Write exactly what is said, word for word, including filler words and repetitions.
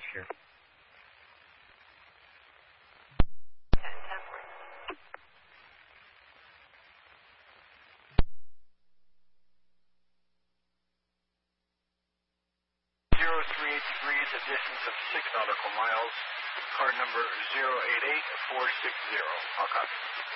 approach here. zero three eight degrees, a distance of six nautical miles. Card number zero eight eight four six zero. I'll copy.